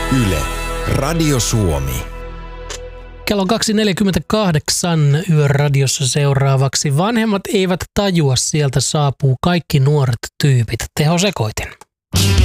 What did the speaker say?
Yle, Radio Suomi. Kello on 2.48 Yöradiossa seuraavaksi. Vanhemmat eivät tajua, sieltä saapuu kaikki nuoret tyypit. Tehosekoitin.